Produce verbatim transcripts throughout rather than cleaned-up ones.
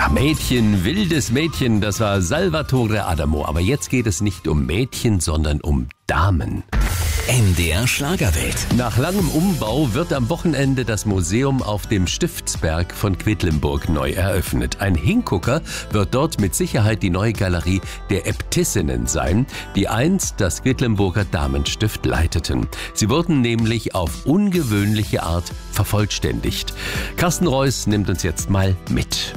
Ja, Mädchen, wildes Mädchen, das war Salvatore Adamo. Aber jetzt geht es nicht um Mädchen, sondern um Damen. M D R Schlagerwelt. Nach langem Umbau wird am Wochenende das Museum auf dem Stiftsberg von Quedlinburg neu eröffnet. Ein Hingucker wird dort mit Sicherheit die neue Galerie der Äbtissinnen sein, die einst das Quedlinburger Damenstift leiteten. Sie wurden nämlich auf ungewöhnliche Art vervollständigt. Carsten Reuss nimmt uns jetzt mal mit.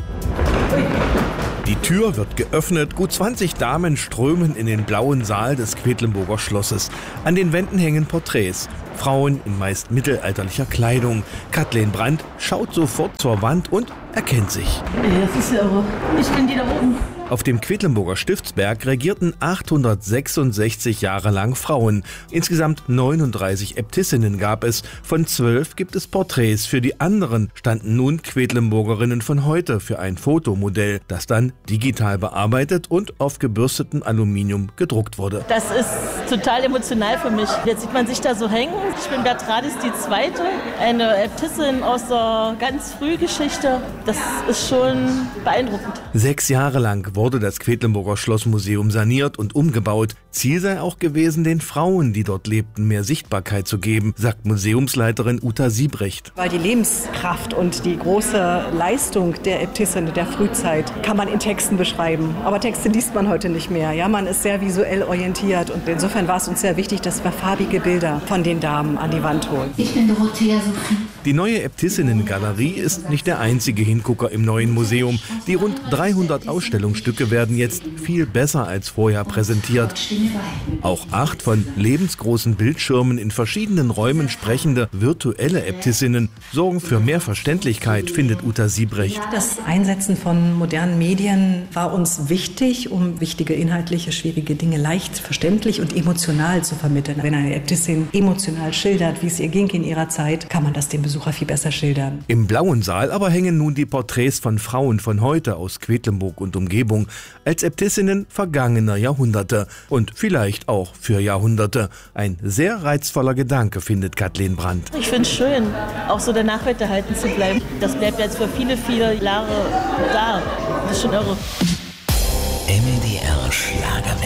Die Tür wird geöffnet, gut zwanzig Damen strömen in den blauen Saal des Quedlinburger Schlosses. An den Wänden hängen Porträts. Frauen in meist mittelalterlicher Kleidung. Kathleen Brandt schaut sofort zur Wand und erkennt sich. Das ist ja irre. Ich bin die da oben. Auf dem Quedlinburger Stiftsberg regierten achthundertsechsundsechzig Jahre lang Frauen. Insgesamt neununddreißig Äbtissinnen gab es. Von zwölf gibt es Porträts. Für die anderen standen nun Quedlinburgerinnen von heute für ein Fotomodell, das dann digital bearbeitet und auf gebürstetem Aluminium gedruckt wurde. Das ist total emotional für mich. Jetzt sieht man sich da so hängen. Ich bin Bertradis die Zweite, eine Äbtissin aus der ganz Frühgeschichte. Das ist schon beeindruckend. Sechs Jahre lang wurde das Quedlinburger Schlossmuseum saniert und umgebaut. Ziel sei auch gewesen, den Frauen, die dort lebten, mehr Sichtbarkeit zu geben, sagt Museumsleiterin Uta Siebrecht. Weil die Lebenskraft und die große Leistung der Äbtissin der Frühzeit kann man in Texten beschreiben. Aber Texte liest man heute nicht mehr. Ja, man ist sehr visuell orientiert und insofern war es uns sehr wichtig, dass wir farbige Bilder von den Damen an die Wand holen. Ich bin Dorothea Sophie. Die neue Äbtissinnen-Galerie ist nicht der einzige Hingucker im neuen Museum. Die rund dreihundert Ausstellungsstücke werden jetzt viel besser als vorher präsentiert. Auch acht von lebensgroßen Bildschirmen in verschiedenen Räumen sprechende virtuelle Äbtissinnen sorgen für mehr Verständlichkeit, findet Uta Siebrecht. Das Einsetzen von modernen Medien war uns wichtig, um wichtige inhaltliche, schwierige Dinge leicht verständlich und emotional zu vermitteln. Wenn eine Äbtissin emotional schildert, wie es ihr ging in ihrer Zeit, kann man das dem Besucher viel besser schildern. Im blauen Saal aber hängen nun die Porträts von Frauen von heute aus Quedlinburg und Umgebung als Äbtissinnen vergangener Jahrhunderte und vielleicht auch für Jahrhunderte. Ein sehr reizvoller Gedanke, findet Kathleen Brandt. Ich finde es schön, auch so der Nachwelt erhalten zu bleiben. Das bleibt jetzt für viele, viele Jahre da. Das ist schon irre. M D R Schlagerwelt.